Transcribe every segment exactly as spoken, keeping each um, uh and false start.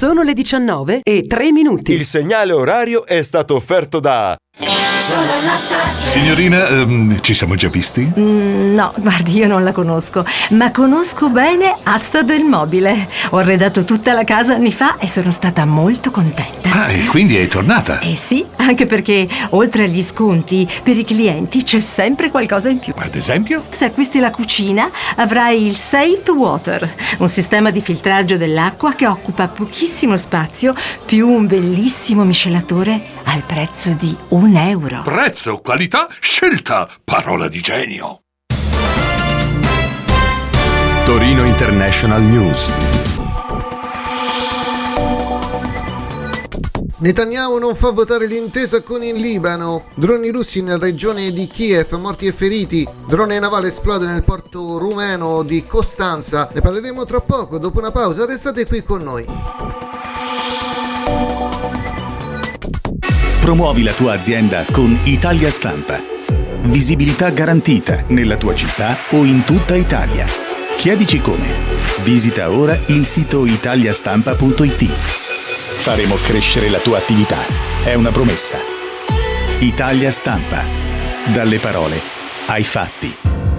Sono le diciannove e tre minuti. Il segnale orario è stato offerto da... Sono la stagione. Signorina, ehm, ci siamo già visti? Mm, no, guardi, io non la conosco, ma conosco bene Asta del Mobile. Ho arredato tutta la casa anni fa e sono stata molto contenta. Ah, e quindi è tornata? Eh sì, anche perché oltre agli sconti, per i clienti c'è sempre qualcosa in più. Ad esempio? Se acquisti la cucina, avrai il Safe Water, un sistema di filtraggio dell'acqua che occupa pochissimo spazio, più un bellissimo miscelatore al prezzo di un euro. Prezzo, qualità, scelta, parola di genio. Torino International News. Netanyahu non fa votare l'intesa con il Libano. Droni russi nella regione di Kiev, morti e feriti. Drone navale esplode nel porto rumeno di Costanza. Ne parleremo tra poco, dopo una pausa. Restate qui con noi. Promuovi la tua azienda con Italia Stampa. Visibilità garantita nella tua città o in tutta Italia. Chiedici come. Visita ora il sito italiastampa punto it. Faremo crescere la tua attività. È una promessa. Italia Stampa. Dalle parole ai fatti.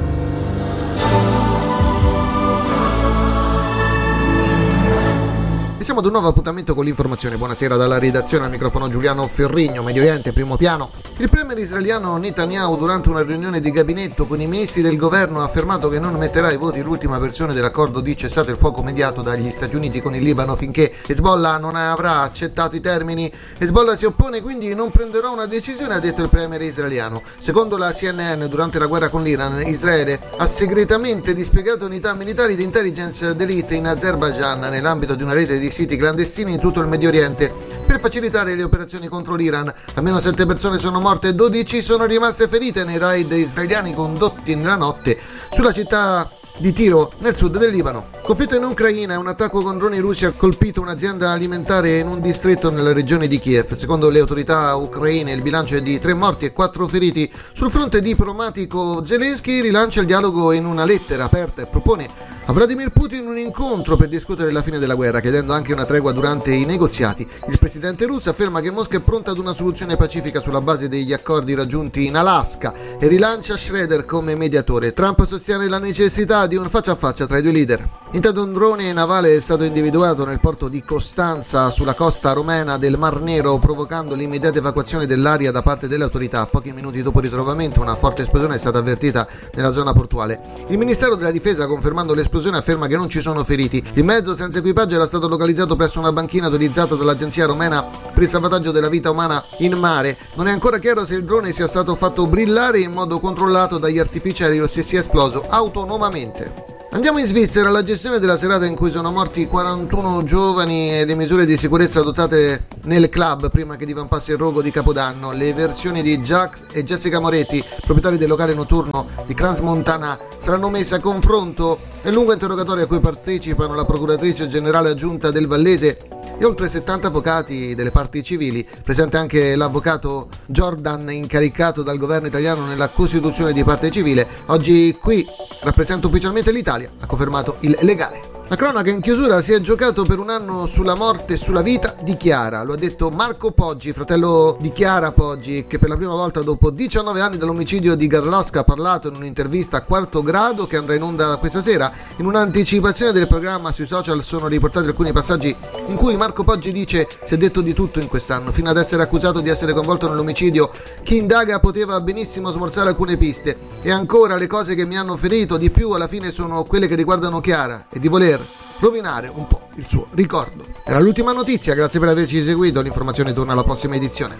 E siamo ad un nuovo appuntamento con l'informazione. Buonasera dalla redazione, al microfono Giuliano Ferrigno. Medio Oriente, primo piano. Il premier israeliano Netanyahu, durante una riunione di gabinetto con i ministri del governo, ha affermato che non metterà ai voti l'ultima versione dell'accordo di cessate il fuoco mediato dagli Stati Uniti con il Libano finché Hezbollah non avrà accettato i termini. Hezbollah si oppone, quindi non prenderà una decisione, ha detto il premier israeliano. Secondo la C N N, durante la guerra con l'Iran, Israele ha segretamente dispiegato unità militari di intelligence d'élite in Azerbaijan nell'ambito di una rete di siti clandestini in tutto il Medio Oriente per facilitare le operazioni contro l'Iran. Almeno sette persone sono morte e dodici sono rimaste ferite nei raid israeliani condotti nella notte sulla città di Tiro, nel sud del Libano. Conflitto in Ucraina, un attacco con droni russi ha colpito un'azienda alimentare in un distretto nella regione di Kiev. Secondo le autorità ucraine il bilancio è di tre morti e quattro feriti. Sul fronte diplomatico, Zelensky rilancia il dialogo in una lettera aperta e propone a Vladimir Putin un incontro per discutere la fine della guerra, chiedendo anche una tregua durante i negoziati. Il presidente russo afferma che Mosca è pronta ad una soluzione pacifica sulla base degli accordi raggiunti in Alaska e rilancia Schroeder come mediatore. Trump sostiene la necessità di un faccia a faccia tra i due leader. Intanto un drone navale è stato individuato nel porto di Costanza, sulla costa romena del Mar Nero, provocando l'immediata evacuazione dell'area da parte delle autorità. Pochi minuti dopo il ritrovamento una forte esplosione è stata avvertita nella zona portuale. Il Ministero della Difesa, confermando l'esplosione, afferma che non ci sono feriti. Il mezzo senza equipaggio era stato localizzato presso una banchina utilizzata dall'agenzia romena per il salvataggio della vita umana in mare. Non è ancora chiaro se il drone sia stato fatto brillare in modo controllato dagli artificieri o se sia esploso autonomamente. Andiamo in Svizzera. La gestione della serata in cui sono morti quarantuno giovani e le misure di sicurezza adottate nel club prima che divampasse il rogo di Capodanno. Le versioni di Jax e Jessica Moretti, proprietari del locale notturno di Crans Montana, saranno messe a confronto nel lungo interrogatorio a cui partecipano la procuratrice generale aggiunta del Vallese e oltre settanta avvocati delle parti civili, presente anche l'avvocato Jordan, incaricato dal governo italiano nella costituzione di parte civile. Oggi qui rappresenta ufficialmente l'Italia, ha confermato il legale. La cronaca in chiusura: si è giocato per un anno sulla morte e sulla vita di Chiara, lo ha detto Marco Poggi, fratello di Chiara Poggi, che per la prima volta dopo diciannove anni dall'omicidio di Garlosca ha parlato in un'intervista a Quarto Grado che andrà in onda questa sera. In un'anticipazione del programma sui social sono riportati alcuni passaggi in cui Marco Poggi dice: si è detto di tutto in quest'anno, fino ad essere accusato di essere coinvolto nell'omicidio. Chi indaga poteva benissimo smorzare alcune piste, e ancora le cose che mi hanno ferito di più alla fine sono quelle che riguardano Chiara e di voler rovinare un po' il suo ricordo. Era l'ultima notizia, grazie per averci seguito, l'informazione torna alla prossima edizione.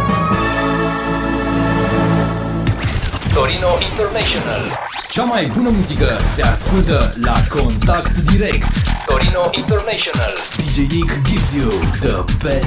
Torino International. Cea mai bună muzică se ascultă la Contact Direct. Torino International. D J Nick gives you the best